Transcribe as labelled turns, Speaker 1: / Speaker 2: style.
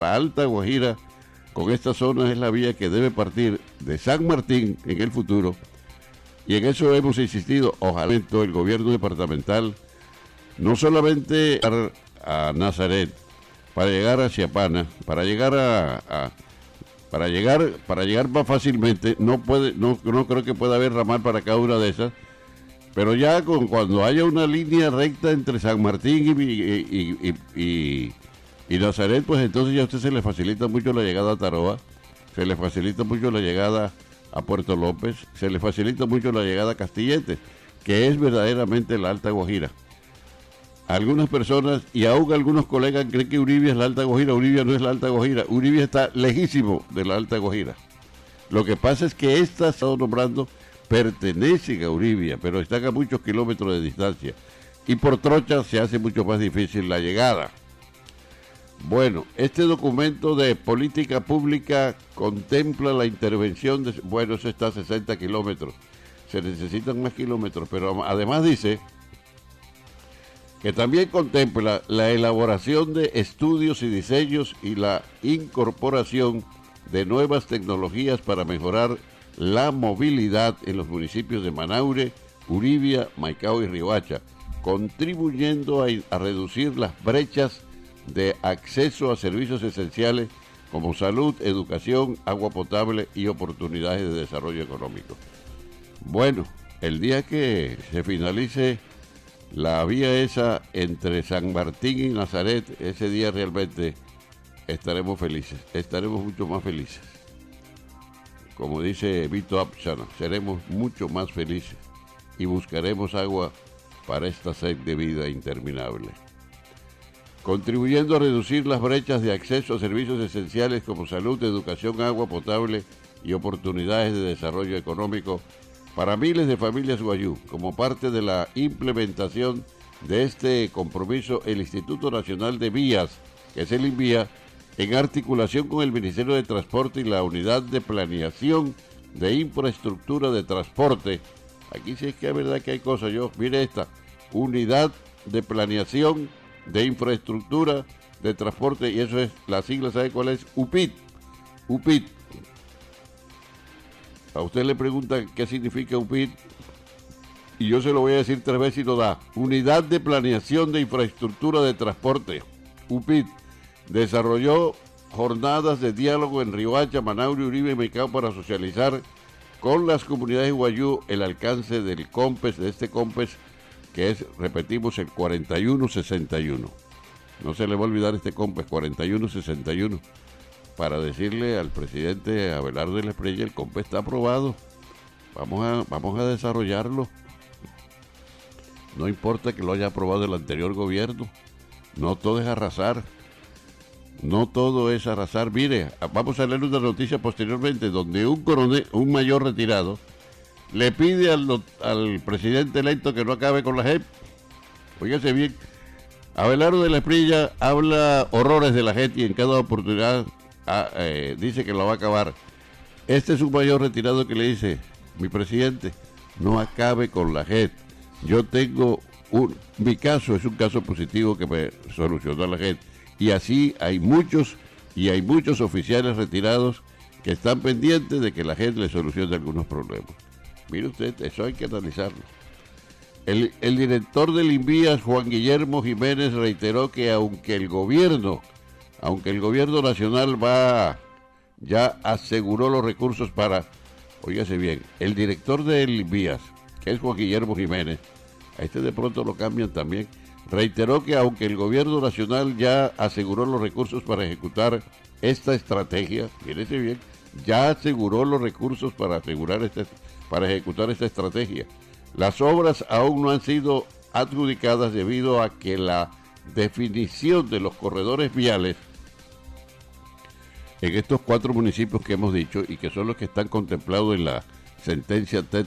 Speaker 1: La Alta Guajira, con esta zona, es la vía que debe partir de San Martín en el futuro, y en eso hemos insistido. Ojalá el gobierno departamental no solamente a Nazaret, para llegar a Chiapana, para llegar para llegar más fácilmente, no creo que pueda haber ramal para cada una de esas, pero ya cuando haya una línea recta entre San Martín y Nazaret, pues entonces ya a usted se le facilita mucho la llegada a Taroa, se le facilita mucho la llegada a Puerto López, se le facilita mucho la llegada a Castillete, que es verdaderamente la Alta Guajira. Algunas personas y aún algunos colegas creen que Uribia es la Alta Guajira. Uribia no es la Alta Guajira. Uribia está lejísimo de la Alta Guajira. Lo que pasa es que estas, estado nombrando, pertenecen a Uribia, pero están a muchos kilómetros de distancia. Y por trocha se hace mucho más difícil la llegada. Bueno, este documento de política pública contempla la intervención de... Bueno, eso está a 60 kilómetros. Se necesitan más kilómetros, pero además dice que también contempla la elaboración de estudios y diseños y la incorporación de nuevas tecnologías para mejorar la movilidad en los municipios de Manaure, Uribia, Maicao y Riohacha, contribuyendo a reducir las brechas de acceso a servicios esenciales como salud, educación, agua potable y oportunidades de desarrollo económico. Bueno, el día que se finalice la vía esa entre San Martín y Nazaret, ese día realmente estaremos felices, estaremos mucho más felices. Como dice Vito Apchana, seremos mucho más felices y buscaremos agua para esta sed de vida interminable. Contribuyendo a reducir las brechas de acceso a servicios esenciales como salud, educación, agua potable y oportunidades de desarrollo económico para miles de familias guayú. Como parte de la implementación de este compromiso, el Instituto Nacional de Vías, que es el INVÍA, en articulación con el Ministerio de Transporte y la Unidad de Planeación de Infraestructura de Transporte, aquí sí es que es verdad que hay cosas, mire esta, Unidad de Planeación de Infraestructura de Transporte, y eso es, la sigla, ¿sabe cuál es? UPIT. UPIT. A usted le pregunta qué significa UPIT, y yo se lo voy a decir 3 veces y lo da. Unidad de Planeación de Infraestructura de Transporte, UPIT, desarrolló jornadas de diálogo en Riohacha, Manaure, Uribe y Maicao para socializar con las comunidades guayú el alcance del COMPES, de este COMPES, que es, repetimos, el 4161. No se le va a olvidar este COMPES, 4161. Para decirle al presidente Abelardo de la Espriella, el COMPES está aprobado, vamos a desarrollarlo. No importa que lo haya aprobado el anterior gobierno, no todo es arrasar, no todo es arrasar. Mire, vamos a leer una noticia posteriormente donde un mayor retirado le pide al presidente electo que no acabe con la JEP. Óigase bien, Abelardo de la Espriella habla horrores de la JEP y en cada oportunidad dice que lo va a acabar. Este es un mayor retirado que le dice: mi presidente, no acabe con la JEP. Yo tengo mi caso es un caso positivo que me solucionó la JEP. Y así hay muchos oficiales retirados que están pendientes de que la JEP le solucione algunos problemas. Mire usted, eso hay que analizarlo. El director del INVÍA, Juan Guillermo Jiménez, reiteró que aunque el gobierno nacional ya aseguró los recursos para, oígase bien, el director del INVÍA, que es Juan Guillermo Jiménez, a este de pronto lo cambian también, reiteró que aunque el gobierno nacional ya aseguró los recursos para ejecutar esta estrategia, fíjese bien, ya aseguró los recursos para ejecutar esta estrategia. Las obras aún no han sido adjudicadas debido a que la definición de los corredores viales en estos 4 municipios que hemos dicho y que son los que están contemplados en la sentencia TED